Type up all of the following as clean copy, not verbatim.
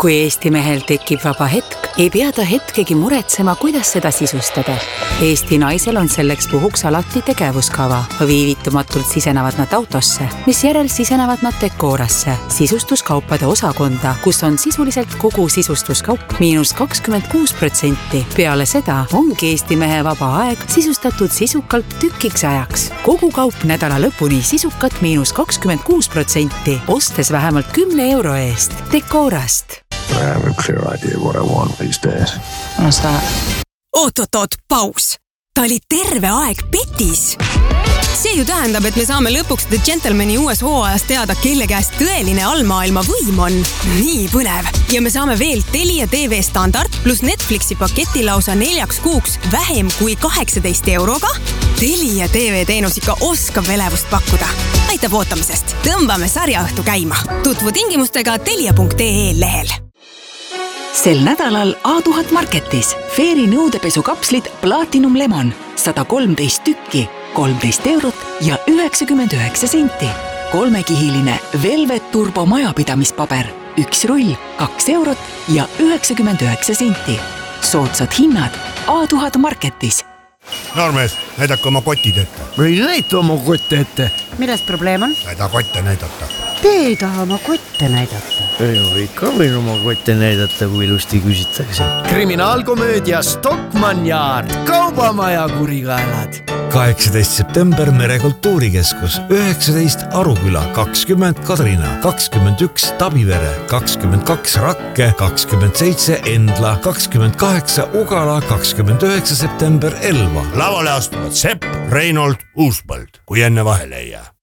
Kui Eesti mehel tekib vaba hetk, ei pea ta hetkegi muretsema, kuidas seda sisustada. Eesti naisel on selleks puhuks alati tegevuskava. Viivitumatult sisenevad nad autosse, mis järel sisenevad nad Decorasse, sisustuskaupade osakonda, kus on sisuliselt kogu sisustuskaup -26%. Peale seda ongi Eesti mehe vaba aeg sisustatud sisukalt tükiks ajaks. Kogu kaup nädala lõpuni sisukat -26%, ostes vähemalt 10 euro eest. Decorast. I have a clear idea what I want these days. What's that? Oot, paus. Ta oli terve aeg petis. See ju tähendab, et me saame lõpuks The Gentlemani uues hooajas teada, kelle käest tõeline allmaailma võim on. Nii põnev. Ja me saame veel Telia TV standard plus Netflixi paketi lausa 4 kuuks vähem kui 18 euroga. Telia TV teenus ikka oskab elevust pakkuda. Aitab ootamisest. Tõmbame sarjaõhtu käima. Tutvu tingimustega telia.ee lehel. Sel nädalal A1000 Marketis Fairy nõudepesukapslid Platinum Lemon 113 tükki, 13 eurot ja 99 senti. 3-kihiline Velvet Turbo majapidamispaber, 1 rull, 2 eurot ja 99 senti. Soodsad hinnad A1000 Marketis. Noormees, näidake oma kotid ette. Ei näita oma kotte ette. Milles probleem on? Ei taha kotte näidata. Te ei taha oma kotte näidata. Ei, ikka võin oma kotte näidata, kui ilusti küsitakse. Kriminaalkomöödia Stockmann Yard, kaubamaja kurikaelad. 18 september Merekultuurikeskus, 19 Aruküla, 20 Kadrina, 21 Tabivere, 22 Rakke, 27 Endla, 28 Ugala, 29 september Elva. Lavale astuvad Sepp, Reinold, Uuspõld, kui enne vahele ei jää.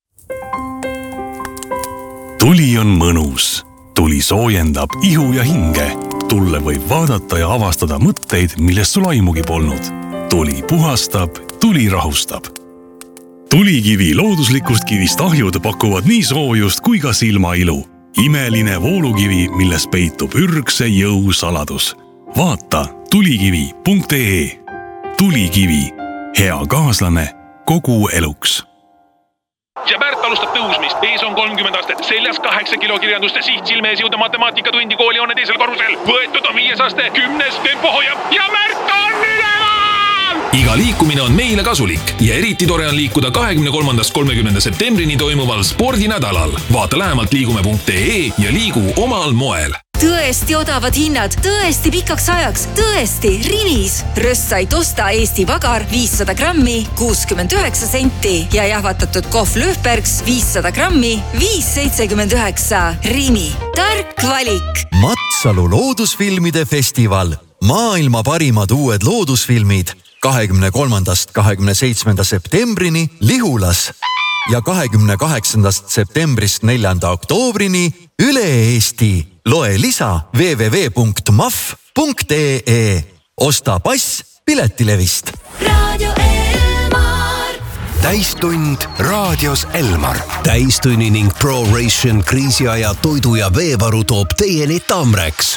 Tuli on mõnus. Tuli soojendab ihu ja hinge. Tulle võib vaadata ja avastada mõtteid, millest sul aimugi polnud. Tuli puhastab, tuli rahustab. Tulikivi looduslikust kivist ahjud pakuvad nii soojust kui ka silmailu. Imeline voolukivi, milles peitub ürgse jõu saladus. Vaata tulikivi.ee. Tulikivi. Hea kaaslane kogu eluks. Ja Märt alustab tõusmist. Ees on 30 astet, seljas 8 kilo kirjanduste siht silme ees jõuda matemaatikatundi kooli on teisel korrusel. Võetud on 5 aste, 10 tempo hoiab ja Märt on üleval! Iga liikumine on meile kasulik ja eriti tore on liikuda 23.–30. septembrini toimuval spordinädalal. Vaata lähemalt liigume.ee ja liigu omal moel. Tõesti odavad hinnad, tõesti pikaks ajaks, tõesti Rimis. Rössaid osta Eesti Vagar 500 grammi, 69 senti ja jahvatatud kohv Löfbergs 500 grammi, 5,79. Rimi. Tark valik. Matsalu loodusfilmide festival. Maailma parimad uued loodusfilmid 23. 27. septembrini Lihulas ja 28. septembrist 4. oktoobrini üle Eesti. Loe lisa www.maf.ee. Osta pass Piletilevist. Radio Elmar. Täistund raadios Elmar. Täistunni ning ProRation kriisiaja toidu ja veevaru toob teieni Tamreks.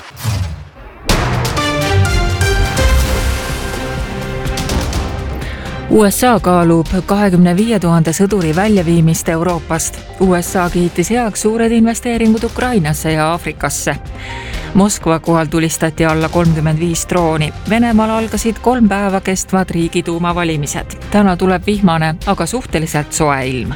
USA kaalub 25 000 sõduri väljaviimist Euroopast. USA kiitis heaks suured investeeringud Ukrainasse ja Aafrikasse. Moskva kohal tulistati alla 35 drooni. Venemaal algasid 3 päeva kestvad riigiduuma valimised. Täna tuleb vihmane, aga suhteliselt soe ilm.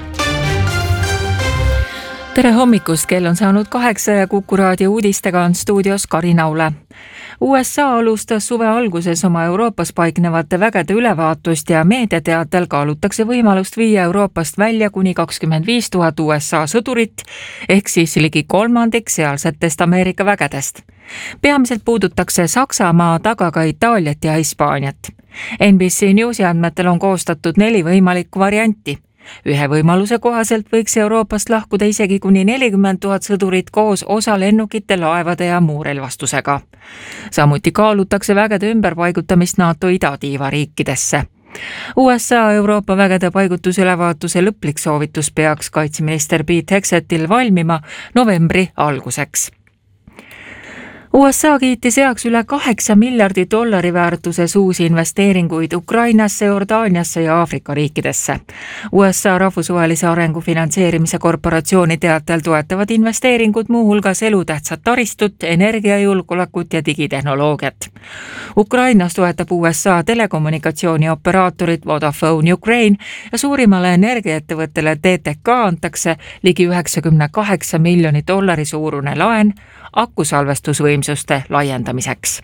Tere hommikust, kell on saanud 8 ja Kuku raadio uudistega on stuudios Kari Naule. USA alustas suve alguses oma Euroopas paiknevate vägede ülevaatust ja meediateatel kaalutakse võimalust viia Euroopast välja kuni 25 000 USA sõdurit, ehk siis ligi 1/3 sealsetest Ameerika vägedest. Peamiselt puudutakse Saksamaa, taga ka Itaaliat ja Hispaaniat. NBC Newsi andmetel on koostatud 4 võimalikku varianti. Ühe võimaluse kohaselt võiks Euroopast lahkuda isegi kuni 40 000 sõdurit koos osa lennukite, laevade ja muu relvastusega. Samuti kaalutakse vägede ümberpaigutamist NATO idatiiva riikidesse. USA Euroopa vägede paigutusülevaatuse lõplik soovitus peaks kaitseminister Pete Hexetil valmima novembri alguseks. USA kiitis heaks üle 8 miljardi dollari väärtuses uusi investeeringuid Ukrainasse, Jordaaniasse ja Aafrika riikidesse. USA rahvusvahelise arengu finantseerimise korporatsiooni teatel toetavad investeeringud muuhulgas elutähtsat taristut, energiajulgeolekut ja digitehnoloogiat. Ukrainas toetab USA telekommunikatsiooni operaatorit Vodafone Ukraine ja suurimale energiaettevõttele TTK antakse ligi 98 miljoni dollari suurune laen akusalvestusvõimsuste laiendamiseks.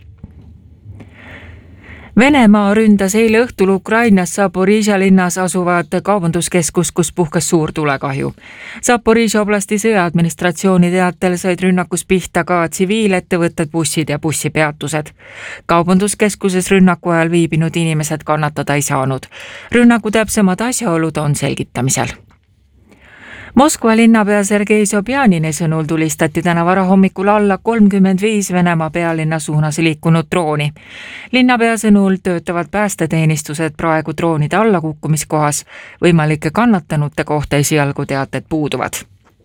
Venemaa ründas eile õhtul Ukrainas Zaporižžja linnas asuvad kaubanduskeskus, kus puhkes suur tulekahju. Zaporižžja oblasti sõjaadministratsiooni teatel said rünnakus pihta ka tsiviilettevõtted, bussid ja bussipeatused. Kaubanduskeskuses rünnaku ajal viibinud inimesed kannatada ei saanud. Rünnaku täpsemad asjaolud on selgitamisel. Moskva linnapea Sergei Sobjanini sõnul tulistati täna varahommikul alla 35 Venemaa pealinna suunas liikunud drooni. Linnapea sõnul töötavad päästeteenistused praegu droonide allakukkumiskohas, võimalike kannatanute kohta esialgu teated puuduvad.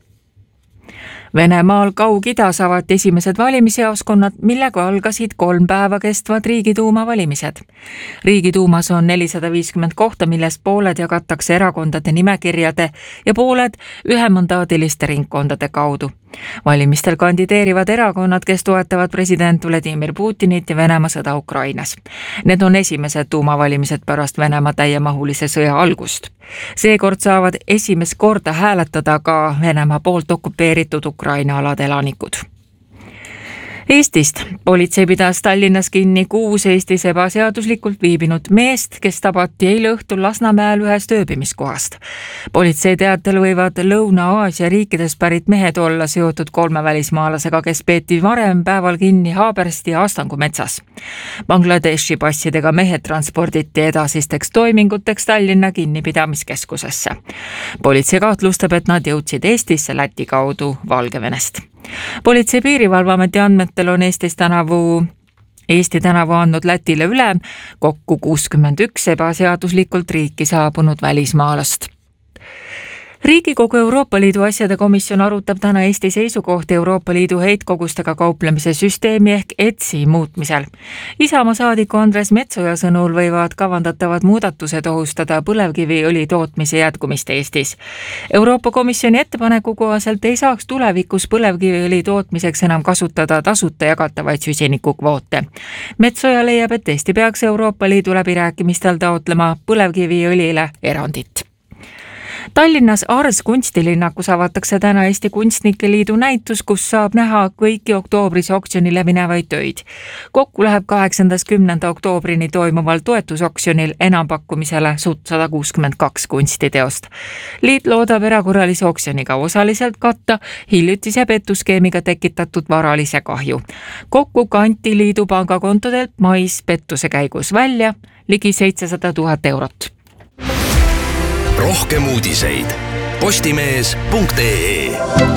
Venemaal Kaug-Idas avati esimesed valimisjaoskonnad, millega algasid 3 päeva kestvad Riigiduuma valimised. Riigiduumas on 450 kohta, millest pooled jagatakse erakondade nimekirjade ja pooled ühemandaadiliste ringkondade kaudu. Valimistel kandideerivad erakonnad, kes toetavad president Vladimir Putinit ja Venemaa sõda Ukrainas. Need on esimesed tuumavalimised pärast Venemaa täiemahulise sõja algust. Seekord saavad esimest korda hääletada ka Venemaa poolt okupeeritud Ukraina alade elanikud. Eestist. Politsei pidas Tallinnas kinni 6 Eestis ebaseaduslikult viibinud meest, kes tabati eile õhtul Lasnamäel ühest ööbimiskohast. Politsei teatel võivad Lõuna-Aasia riikidest pärit mehed olla seotud 3 välismaalasega, kes peeti varem päeval kinni Haabersti ja Astangu metsas. Bangladeshi passidega mehed transporditi edasisteks toiminguteks Tallinna kinnipidamiskeskusesse. Politsei kahtlustab, et nad jõudsid Eestisse Läti kaudu Valgevenest. Politsei piirivalveameti andmetel on Eesti tänavu andnud Lätile üle kokku 61 ebaseaduslikult riiki saabunud välismaalast. Riigikogu Euroopa Liidu asjade komisjon arutab täna Eesti seisukohti Euroopa Liidu heitkogustega kauplemise süsteemi ehk ETSI muutmisel. Isamaa saadiku Andres Metsoja sõnul võivad kavandatavad muudatused ohustada põlevkiviõli tootmise jätkumist Eestis. Euroopa Komisjoni ettepaneku kohaselt ei saaks tulevikus põlevkiviõli tootmiseks enam kasutada tasuta jagatavaid süsinikukvoote. Metsoja leiab, et Eesti peaks Euroopa Liidu läbirääkimistel taotlema põlevkiviõlile erandit. Tallinnas Ars kunstilinnakus avatakse täna Eesti Kunstnike Liidu näitus, kus saab näha kõiki oktoobris oksjonile minevaid töid. Kokku läheb 8.–10. oktoobrini toimuval toetusoksjonil enampakkumisele 162 kunstiteost. Liit loodab erakorralise oksjoniga osaliselt katta hiljutise petuskeemiga tekitatud varalise kahju. Kokku kanti liidu pangakontodelt mais pettuse käigus välja ligi 700 000 eurot. Rohkem uudiseid postimees.ee.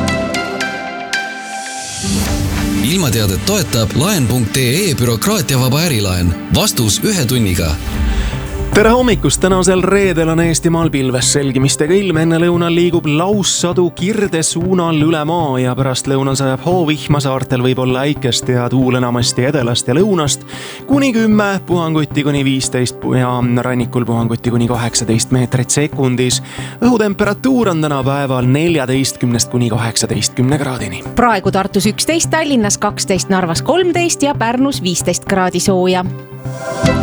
Ilmateadet toetab laen.ee bürokraatiavaba ärilaen. Vastus 1 tunniga. Tere hommikust! Tänasel reedel on Eestimaal pilves selgimistega ilm. Enne lõunal liigub laussadu kirde suunal üle maa ja pärast lõunal sajab hoovihma. Saartel võib olla äikest ja tuul enamasti edelast ja lõunast kuni 10, puhanguti kuni 15 ja rannikul puhanguti kuni 18 meetrit sekundis. Õhutemperatuur on täna päeval 14 kuni 18 kraadini. Praegu Tartus 11, Tallinnas 12, Narvas 13 ja Pärnus 15 kraadi sooja.